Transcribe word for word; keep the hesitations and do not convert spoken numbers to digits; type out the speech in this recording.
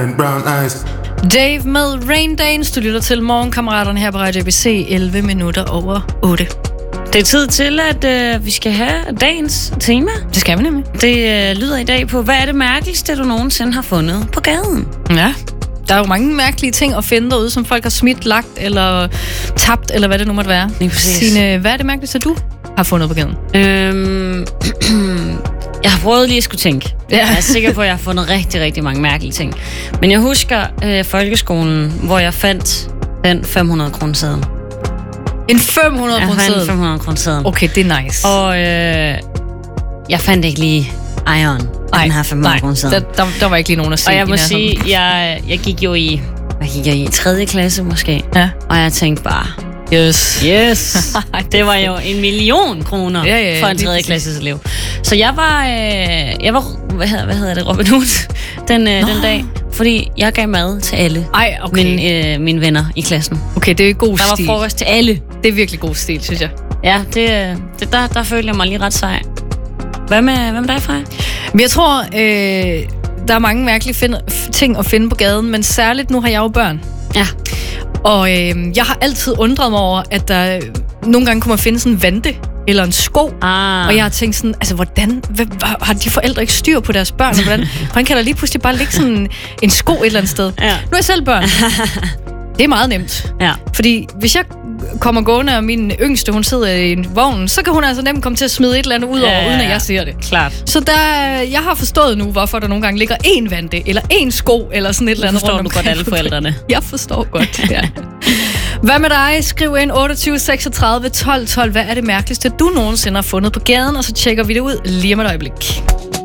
Dave med Rain Dance. Du lytter til Morgenkammeraterne her på Radio A B C, elleve minutter over otte. Det er tid til, at øh, vi skal have dagens tema. Det skal vi nemlig. Det øh, lyder i dag på, hvad er det mærkeligste, du nogensinde har fundet på gaden? Ja, der er jo mange mærkelige ting at finde derude, som folk har smidt, lagt eller tabt, eller hvad det nu måtte være. Signe, hvad er det mærkeligste, du har fundet på gaden? Øhm, jeg har prøvet lige at skulle tænke. Ja. Jeg er sikker på, at jeg har fundet rigtig, rigtig mange mærkelige ting. Men jeg husker øh, folkeskolen, hvor jeg fandt den fem hundrede kroner seddel. En fem hundrede kroner seddel? Jeg fandt en fem hundrede kroner seddel. Okay, det er nice. Og øh, jeg fandt ikke lige ejeren af den her fem hundrede kroner seddel. Der, der, der var ikke lige nogen at se. Og jeg må sige, jeg, jeg gik jo i, hvad gik jeg i? tredje klasse måske. Ja. Og jeg tænkte bare, yes. Yes. Det var jo en million kroner ja, ja, for en tredje klasses elev. Så jeg var, øh, jeg var hvad hedder, hvad hedder det, Robin Hood den, øh, den dag. Fordi jeg gav mad til alle Ej, okay. mine, øh, mine venner i klassen. Okay, det er god der stil. Der var frokost til alle. Det er virkelig god stil, synes jeg. Ja, det, det, der, der følte jeg mig lige ret sej. Hvad med, hvad med dig, Freja? Men jeg tror, øh, der er mange mærkelige find, ting at finde på gaden, men særligt nu har jeg jo børn. Ja. Og øh, jeg har altid undret mig over, at der nogle gange kunne man finde sådan en vante eller en sko. Ah. Og jeg har tænkt sådan, altså hvordan, hvad, har de forældre ikke styr på deres børn? Hvordan, hvordan kan der lige pludselig bare ligge sådan en sko et eller andet sted? Ja. Nu er jeg selv børn. Det er meget nemt. Ja. Fordi hvis jeg kommer gående, og min yngste, hun sidder i en vogn, så kan hun altså nemt komme til at smide et eller andet ud over, ja, ja, ja. uden at jeg ser det. Klart. Så der, jeg har forstået nu, hvorfor der nogle gange ligger én vante, eller én sko, eller sådan et eller andet. Forstår du godt alle forældrene? Jeg forstår godt, ja. Hvad med dig? Skriv ind otteogtyve seksogtredive tolv tolv. Hvad er det mærkeligste, du nogensinde har fundet på gaden? Og så tjekker vi det ud lige om et øjeblik.